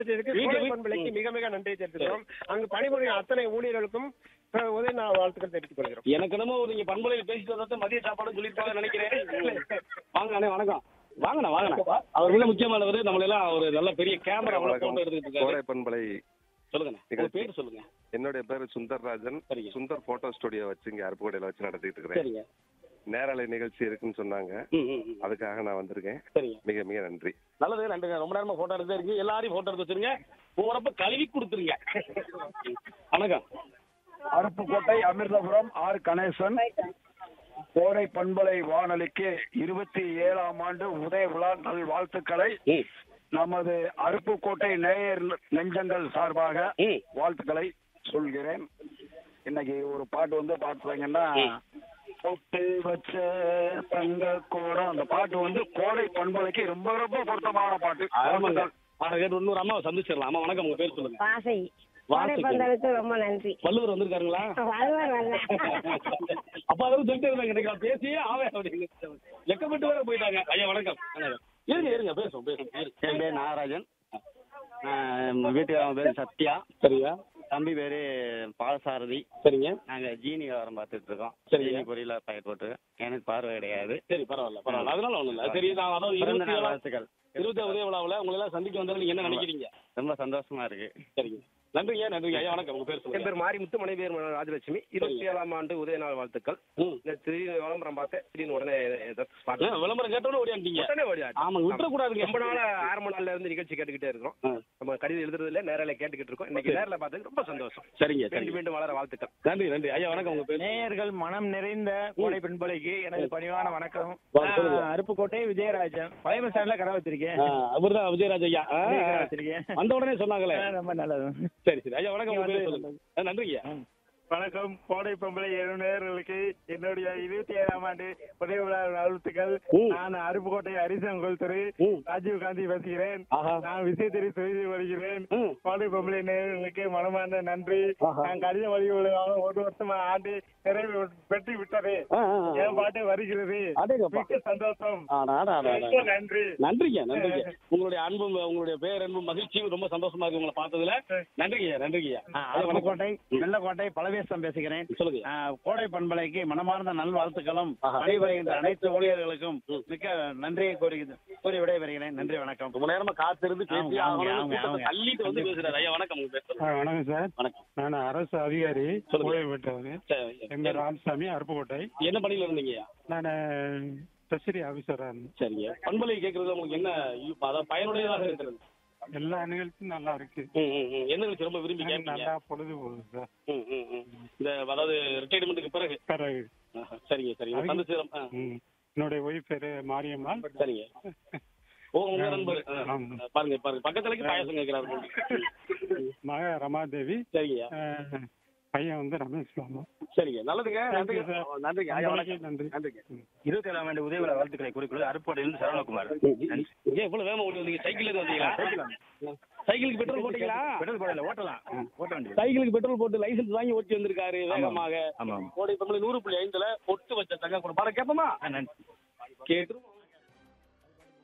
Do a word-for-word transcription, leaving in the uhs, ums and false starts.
பண்பலைக்கு மிக மிக நன்றி தெரிவிக்கிறோம். அங்கு பணிபுரியும் அத்தனை ஊழியர்களுக்கும் உதய நான் வாழ்த்துக்கள் தெரிவித்துக் கொள்கிறோம். எனக்கு என்னமோ நீங்க பண்பலையில் பேசிட்டு வந்தா மதிய சாப்பாடு சொல்லிருப்பாங்க நினைக்கிறேன். வாங்க அண்ணே, வணக்கம். வாங்கண்ணா வாங்கண்ணா. அவர் மிக முக்கியமானவர். நம்மள எல்லாம் ஒரு நல்ல பெரிய கேமரா போட்டோ எடுத்துட்டு இருக்காரு. பண்பலை சொல்லுங்க, பேர் சொல்லுங்க. என்னுடைய பேரு சுந்தர்ராஜன். சுந்தர் போட்டோ ஸ்டுடியோ வச்சு இங்க அருப்புக்கோட்டையில வச்சு நடத்திட்டு இருக்கிறேன். சரிங்க. நேரலை நிகழ்ச்சி இருக்குன்னு சொன்னாங்க, அதுக்காக நான் வந்திருக்கேன். சரிங்க, மிக மிக நன்றி. நல்லது, நன்றிங்க. ரொம்ப நேரமா போட்டோ எடுத்து இருக்கு. எல்லாரையும் போட்டோ எடுத்து வச்சிருங்க. போறப்ப கழுவி கொடுத்துருங்க. வணக்கம். அருப்புக்கோட்டை அமிர்தபுரம் ஆர் கணேசன். கோடை பண்பலை வானொலிக்கு இருபத்தி ஏழாம் ஆண்டு உதய விழா நல் வாழ்த்துக்களை நமது அருப்புக்கோட்டை நேயர் நெஞ்சங்கள் சார்பாக வாழ்த்துக்களை சொல்கிறேன். இன்னைக்கு ஒரு பாட்டு வந்து பாத்துங்கன்னா, பொட்டு வச்ச தங்க கோடம், அந்த பாட்டு வந்து கோடை பண்பலைக்கு ரொம்ப ரொம்ப பொருத்தமான பாட்டு. இன்னொரு அம்மாவை சந்திச்சிடலாம். அம்மா வணக்கம், உங்க பேர் சொல்லுங்க. வாசை. வாசைக்கு ரொம்ப நன்றி. வள்ளுவர் வந்திருக்காருங்களா? வள்ளுவர் வரல. அப்ப அதெல்லாம் சொல்லிட்டு இருந்தாங்க, எனக்கு பேசியே ஆவே அப்படின்னு வெக்கப்பட்டு வேற போயிட்டாங்க. ஐயா வணக்கம். இருங்க இருங்க பேசுவோம் பேசுவோம். என் பேர் நாகராஜன். வீட்டுக்காரங்க பேர் சத்யா. சரியா. தம்பி பேரு பாலசாரதி. சரிங்க. நாங்க ஜீனி வியாபாரம் பார்த்துட்டு இருக்கோம். சரி, ஜீனி பொரியல பாக்கெட் போட்டு. எனக்கு பார்வை கிடையாது. சரி, பரவாயில்ல பரவாயில்ல, அதனால ஒண்ணும் இல்ல. சரி, நான் அதாவது இருபத்தி வாழ்த்துக்கள். இருபத்தி உதய விழாவில் உங்களை எல்லாம் சந்திக்க வந்தது நீங்க என்ன நினைக்கிறீங்க? ரொம்ப சந்தோஷமா இருக்கு. சரிங்க, நன்றிங்க நன்றிங்க. ஐயா வணக்கம், உங்க பேர் சொல்லுங்க. என் பேர் மாரிமுத்து, மனைவி பேர் ராஜலட்சுமி. இருபத்தி ஏழாம் ஆண்டு உதய நாள் வாழ்த்துக்கள். திடீர்னு விளம்பரம் பார்த்தேன், திடீர்னு உடனே விளம்பரம் கேட்டோன்னு ஓடியாண்டீங்க. ஆமாங்க, விட்டுறக்கூடாதுங்க. ரொம்ப நாளா ஆரம்ப நாள்ல இருந்து நிகழ்ச்சி கேட்டுக்கிட்டே இருக்கிறோம். நம்ம கடிதம் எழுதுறது இல்ல, நேரில் கேட்டுக்கிட்டு இருக்கோம். இன்னைக்கு நேரில் பார்த்தது ரொம்ப சந்தோஷம். சரிங்க, மீண்டும் மீண்டும் வளர வாழ்த்துக்கள். நன்றி நன்றி. ஐயா வணக்கம், உங்க பேர். நேயர்கள் மனம் நிறைந்த கோடை பண்பலைக்கு எனது பணிவான வணக்கம். அருப்புக்கோட்டை விஜயராஜன். பழைய பஸ் ஸ்டாண்ட்ல கடை வச்சிருக்கேன். அவர்தான் விஜயராஜ் ஐயா. வந்த உடனே சொன்னாங்களே. ரொம்ப நல்லது. சரி சரி. ஐயா வணக்கம், உங்க பேர் சொல்லுங்க. நன்றிங்க. வணக்கம். கோடை பண்பலை நேயர்களுக்கு என்னுடைய இருபத்தி ஏழாம் ஆண்டு உதய விழா வாழ்த்துக்கள். நான் அருப்புக்கோட்டை அரிசங்கோல் திரு ராஜீவ் காந்தி பேசுகிறேன். நான் விஷயத்தை சொல்லி வருகிறேன். கோடை பண்பலை நேயர்களுக்கு மனமார்ந்த நன்றி. நான் கடிதம் வழி ஒரு வருஷமா ஆண்டு நிறைவு பெற்று விட்டது. என் பாட்டு வருகிறது. மிக்க சந்தோஷம். நன்றி நன்றிங்க நன்றிங்க. உங்களுடைய அன்பும் உங்களுடைய பேரன்பும் மகிழ்ச்சியும் ரொம்ப சந்தோஷமா இருக்கு உங்களை பார்த்ததுல. நன்றிங்க நன்றிங்க. அருப்புக்கோட்டை வெள்ளக்கோட்டை பழவே பேசுகிறேன். சொல்லுங்க. கோடை பண்பலைக்கு மனமார்ந்த நல்வாழ்த்துக்களும் பணிபுரிகின்ற அனைத்து ஊழியர்களுக்கும் மிக்க நன்றியை கூறி கூறி விடைபெறுகிறேன். நன்றி, வணக்கம். ரொம்ப நேரமா காத்திருந்து பேசி அள்ளிட்டு வந்து பேசுறாரு. ஐயா வணக்கம், உங்க பேர் சொல்லுங்க. வணக்கம் சார். வணக்கம். நான் அரசு அதிகாரி எம் ராமசாமி, அருப்புக்கோட்டை. என்ன பணியில இருந்தீங்க? நான் ட்ரெஷரி ஆபீசரா இருந்தேன். சரிங்க. பண்பலை கேட்கறது உங்களுக்கு என்ன அதாவது பயனுடையதாக இருக்கிறது? எல்லா நிகழ்ச்சியும் நல்லா இருக்கு. என்ன நிகழ்ச்சி ரொம்ப விரும்பி கேட்பீங்க? நல்லா பொழுது போகுது சார். இந்த அதாவது ரிட்டையர்மெண்ட்டுக்கு பிறகு. பிறகு சரிங்க சரிங்க. என்னுடைய ஒய்ஃப் பேரு மாரியம்மாள். சரிங்க. ஓ, உங்க நண்பர். பாருங்க பாருங்க, பக்கத்துலக்கு பாயசம் கேட்கிறாரு. மக ரமாதேவி. சரிங்க. பையன் வந்து ரமேஷ் பாபு. சரிங்க, நல்லதுங்க. நன்றிங்க நன்றிங்க. நன்றி நன்றிங்க. இருபத்தி ஏழாம் ஆண்டு உதய விழா வாழ்த்துக்களை குறிப்பிட்டு அருப்புக்கோட்டையிலிருந்து சரவணகுமார். ஏன் இவ்வளவு வேகமா ஓடி வந்தீங்க? சைக்கிள்ல வந்தீங்களா? சைக்கிளுக்கு பெட்ரோல் போட்டீங்களா? பெட்ரோல் போடல, ஓட்டலாம். ஓட்ட வேண்டியது. சைக்கிளுக்கு பெட்ரோல் போட்டு லைசன்ஸ் வாங்கி ஓட்டி வந்திருக்காரு வேகமாக. கோடை பண்பலை நூறு புள்ளி ஐந்துல பொட்டு வச்ச தங்க கூட பாட கேட்போமா? கேட்டு